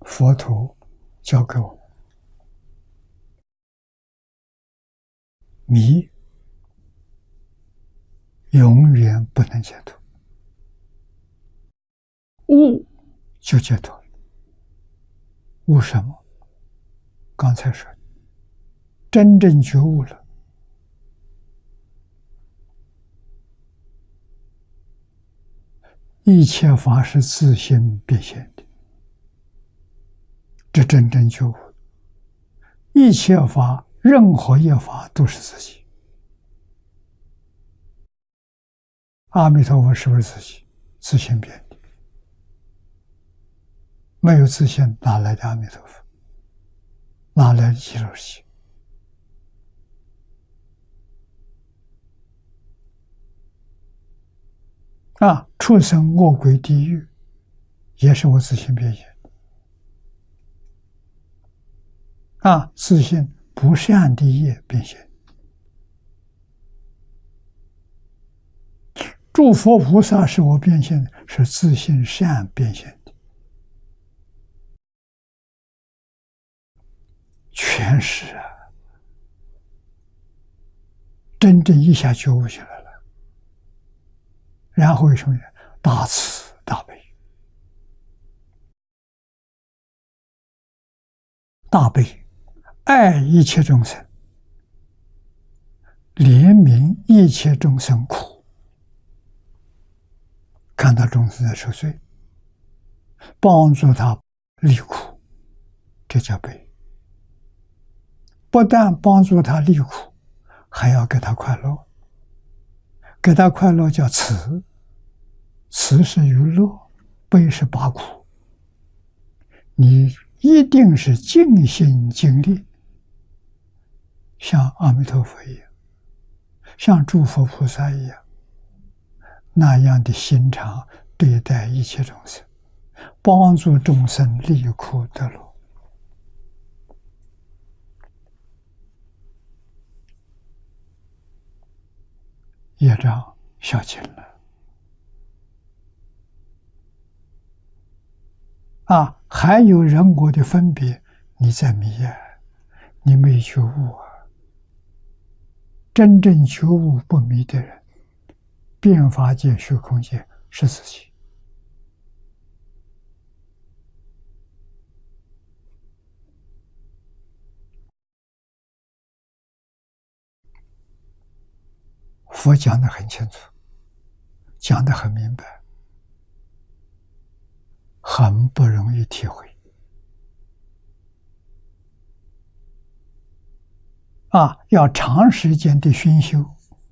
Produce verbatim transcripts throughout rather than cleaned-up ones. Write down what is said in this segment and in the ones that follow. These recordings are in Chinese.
佛陀教给我们：迷永远不能解脱，悟就解脱了。悟什么？刚才说，真正觉悟了，一切法是自性变现的，这真正觉悟。一切法，任何一法都是自己。阿弥陀佛是不是自己？自性变的，没有自性，哪来的阿弥陀佛？哪来的极乐世界？啊，畜生、恶鬼、地狱，也是我自性变现的。啊，自性不善的业变现。诸佛菩萨是我变现的，是自性善变现的，全是啊！真正一下觉悟起来了，然后为什么？大慈大悲，大悲爱一切众生，怜悯一切众生苦。看到众生在受罪，帮助他离苦，这叫悲。不但帮助他离苦，还要给他快乐。给他快乐叫慈，慈是娱乐，悲是拔苦。你一定是尽心尽力，像阿弥陀佛一样，像诸佛菩萨一样，那样的心肠对待一切众生，帮助众生离苦得乐。业障消尽了啊！还有人我的分别，你在迷啊，你没觉悟啊。真正觉悟不迷的人，变法界、虚空界是自己。佛讲得很清楚，讲得很明白，很不容易体会。啊，要长时间的熏修、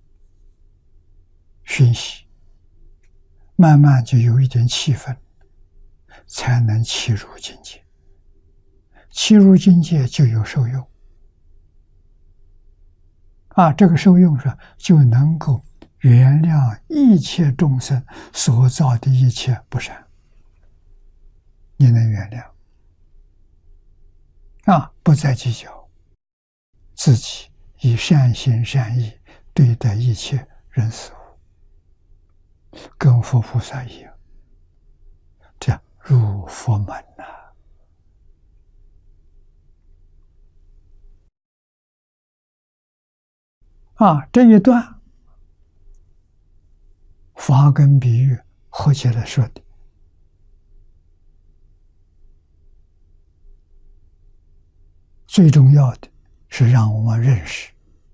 熏习，慢慢就有一点气氛，才能契入境界。契入境界就有受用。啊，这个受用是就能够原谅一切众生所造的一切不善，你能原谅啊，不再计较，自己以善心善意对待一切人事物，跟佛菩萨一样，这样入佛门呐、啊。啊，这一段法跟比喻合起来说的，最重要的是让我们认识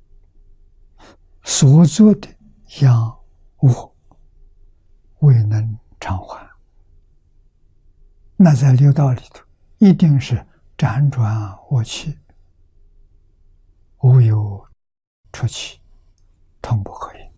所做的殃恶未能偿还，那在六道里头一定是辗转恶气，无有出期，通不可以。